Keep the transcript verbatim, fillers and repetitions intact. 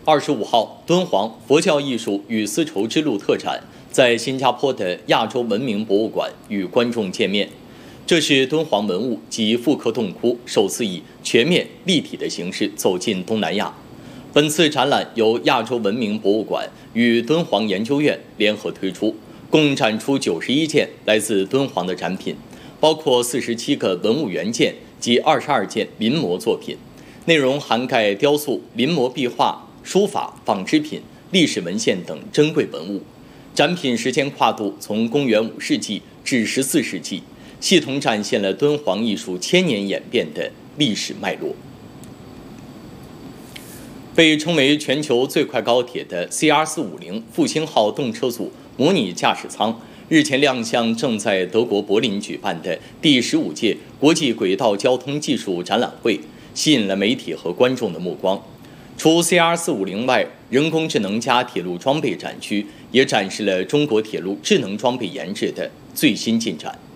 二十五号，敦煌佛教艺术与丝绸之路特展在新加坡的亚洲文明博物馆与观众见面。这是敦煌文物及复刻洞窟首次以全面立体的形式走进东南亚。本次展览由亚洲文明博物馆与敦煌研究院联合推出，共展出九十一件来自敦煌的展品，包括四十七个文物原件及二十二件临摹作品，内容涵盖雕塑、临摹壁画、书法、纺织品、历史文献等珍贵文物。展品时间跨度从公元五世纪至十四世纪，系统展现了敦煌艺术千年演变的历史脉络。被称为全球最快高铁的 C R 四五零复兴号动车组模拟驾驶舱日前亮相正在德国柏林举办的第十五届国际轨道交通技术展览会，吸引了媒体和观众的目光。除 C R 四五零外，人工智能加铁路装备展区也展示了中国铁路智能装备研制的最新进展。